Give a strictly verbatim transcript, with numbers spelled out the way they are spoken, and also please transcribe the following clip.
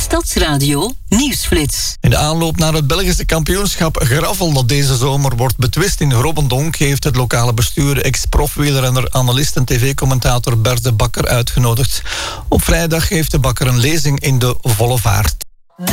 Stadsradio Nieuwsflits. In de aanloop naar het Belgische kampioenschap gravel dat deze zomer wordt betwist in Robbendonk heeft het lokale bestuur ex-profwielrenner, analist en tv-commentator Bert de Bakker uitgenodigd. Op vrijdag heeft de Bakker een lezing in de Volle Vaart.